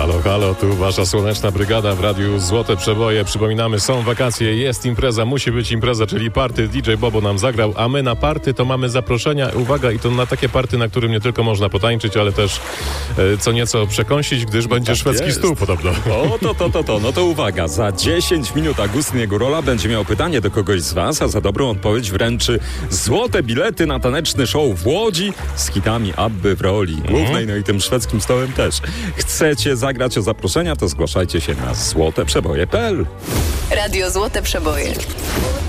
Halo, halo, tu wasza słoneczna brygada w radiu Złote Przeboje. Przypominamy, są wakacje, jest impreza, musi być impreza, czyli party. DJ Bobo nam zagrał, a my na party to mamy zaproszenia. Uwaga, i to na takie party, na którym nie tylko można potańczyć, ale też co nieco przekąsić, gdyż będzie Tak szwedzki jest. stół podobno. No to uwaga, za 10 minut Agustyn Jagurola będzie miał pytanie do kogoś z was, a za dobrą odpowiedź wręczy złote bilety na taneczny show w Łodzi z hitami Abby w roli głównej, no i tym szwedzkim stołem też. Chcecie zagrać o zaproszenia, to zgłaszajcie się na złoteprzeboje.pl. Radio Złote Przeboje.